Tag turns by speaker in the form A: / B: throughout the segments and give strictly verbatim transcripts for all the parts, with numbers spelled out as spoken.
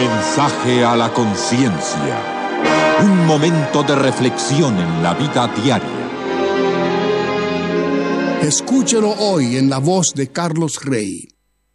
A: Mensaje a la conciencia. Un momento de reflexión en la vida diaria.
B: Escúchelo hoy en la voz de Carlos Rey.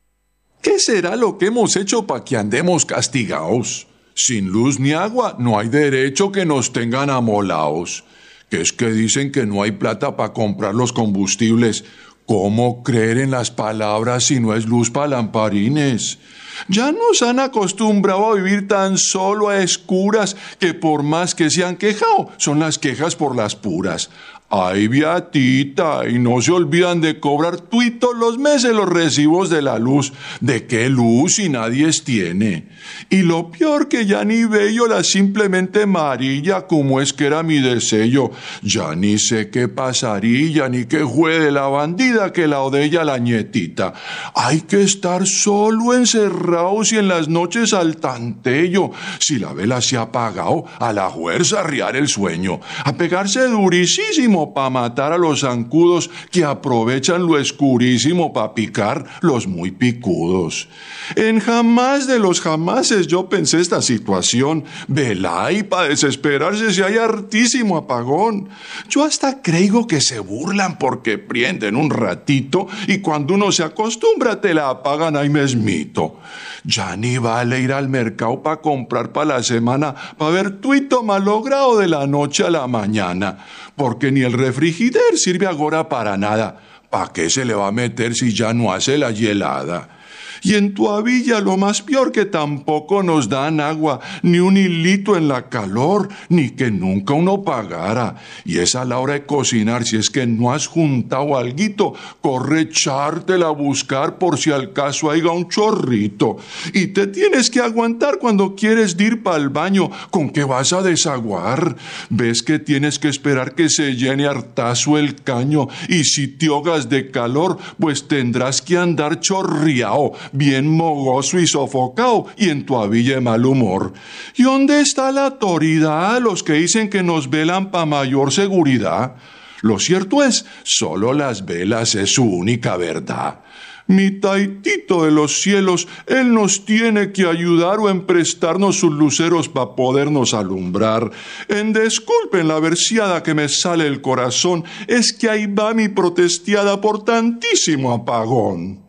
C: ¿Qué será lo que hemos hecho para que andemos castigados? Sin luz ni agua no hay derecho que nos tengan amolaos. Que es que dicen que no hay plata para comprar los combustibles. ¿Cómo creer en las palabras si no es luz para lamparines? Ya nos han acostumbrado a vivir tan solo a escuras que por más que se han quejado, son las quejas por las puras. Ay, beatita, y no se olvidan de cobrar tuitos los meses los recibos de la luz. ¿De qué luz si nadie tiene? Y lo peor que ya ni bello la simplemente amarilla, como es que era mi deseo. Ya ni sé qué pasaría, ni qué jue de la bandida que la odella la nietita. Hay que estar solo encerrados y en las noches al tantello. Si la vela se ha apagado, a la fuerza arriar el sueño. A pegarse durísimo para matar a los zancudos que aprovechan lo escurísimo para picar los muy picudos. En jamás de los jamases yo pensé esta situación. Velay para desesperarse si hay hartísimo apagón. Yo hasta creo que se burlan porque prenden un ratito y cuando uno se acostumbra te la apagan ahí mesmito. Ya ni vale ir al mercado para comprar para la semana para ver tuito malogrado de la noche a la mañana, porque ni el refrigider sirve agora para nada. ¿Pa' qué se le va a meter si ya no hace la hielada? Y en Tuavilla lo más peor que tampoco nos dan agua, ni un hilito en la calor, ni que nunca uno pagara. Y es a la hora de cocinar, si es que no has juntado alguito, corre echártela a buscar por si al caso haya un chorrito. Y te tienes que aguantar cuando quieres ir para el baño. ¿Con qué vas a desaguar? Ves que tienes que esperar que se llene hartazo el caño, y si te ahogas de calor, pues tendrás que andar chorreado, bien mogoso y sofocado, y en Tuavilla de mal humor. ¿Y dónde está la autoridad, los que dicen que nos velan para mayor seguridad? Lo cierto es, solo las velas es su única verdad. Mi taitito de los cielos, él nos tiene que ayudar o emprestarnos sus luceros para podernos alumbrar. En disculpen la versiada que me sale el corazón, es que ahí va mi protestiada por tantísimo apagón.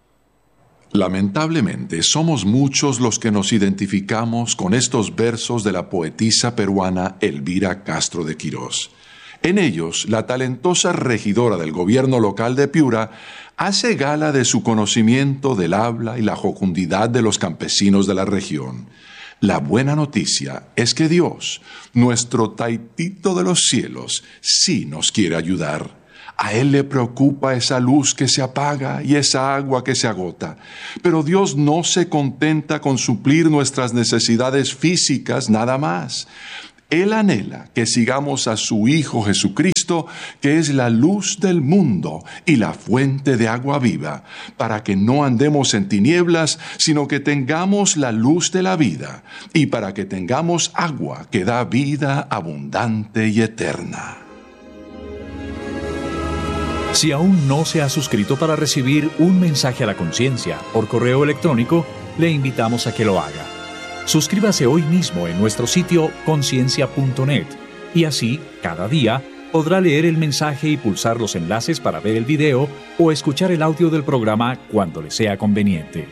C: Lamentablemente, somos muchos los que nos identificamos con estos versos de la poetisa peruana Elvira Castro de Quirós. En ellos, la talentosa regidora del gobierno local de Piura hace gala de su conocimiento del habla y la jocundidad de los campesinos de la región. La buena noticia es que Dios, nuestro taitito de los cielos, sí nos quiere ayudar. A Él le preocupa esa luz que se apaga y esa agua que se agota. Pero Dios no se contenta con suplir nuestras necesidades físicas nada más. Él anhela que sigamos a su Hijo Jesucristo, que es la luz del mundo y la fuente de agua viva, para que no andemos en tinieblas, sino que tengamos la luz de la vida, y para que tengamos agua que da vida abundante y eterna.
D: Si aún no se ha suscrito para recibir un mensaje a la conciencia por correo electrónico, le invitamos a que lo haga. Suscríbase hoy mismo en nuestro sitio conciencia punto net y así, cada día, podrá leer el mensaje y pulsar los enlaces para ver el video o escuchar el audio del programa cuando le sea conveniente.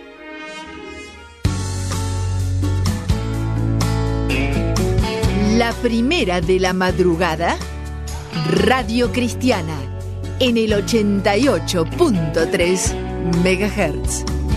E: La primera de la madrugada, Radio Cristiana, en el ochenta y ocho punto tres megahertz.